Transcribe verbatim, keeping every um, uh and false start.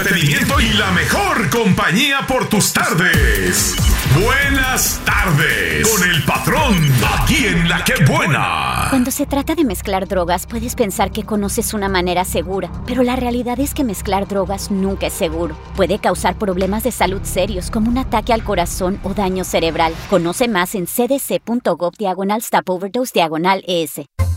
Entretenimiento y la mejor compañía por tus tardes. Buenas tardes con el patrón, aquí en La Que Buena. Cuando se trata de mezclar drogas, puedes pensar que conoces una manera segura, pero la realidad es que mezclar drogas nunca es seguro. Puede causar problemas de salud serios como un ataque al corazón o daño cerebral. Conoce más en cdc.gov diagonal stop overdose diagonal es.